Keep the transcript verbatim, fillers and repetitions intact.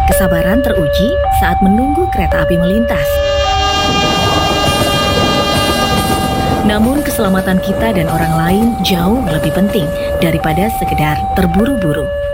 Kesabaran teruji saat menunggu kereta api melintas. Namun keselamatan kita dan orang lain jauh lebih penting daripada sekedar terburu-buru.